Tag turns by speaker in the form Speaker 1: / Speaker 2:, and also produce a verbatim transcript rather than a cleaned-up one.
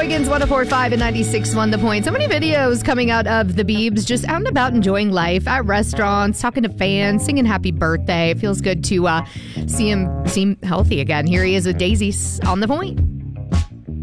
Speaker 1: Sheboygan's one oh four point five and ninety-six point one The Point. So many videos coming out of the Biebs just out and about enjoying life at restaurants, talking to fans, singing happy birthday. It feels good to uh, see him seem healthy again. Here he is with Daisy on The Point.